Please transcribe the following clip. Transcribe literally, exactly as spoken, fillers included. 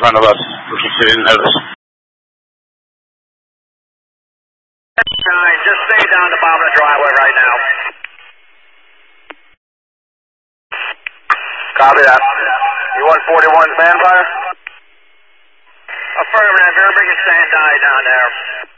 front of us. We can see in notice. Nine, just stay down the bottom of the driveway right now. Copy that. You want forty-one Vanfire? Affirmative. Everybody can stand by down there.